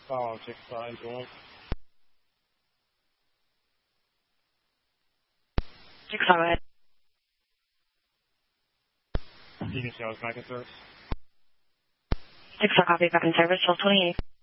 Follow Jigsaw influence. Jigsaw, go ahead. You can show us back in service. Jigsaw, copy, back in service, 1228.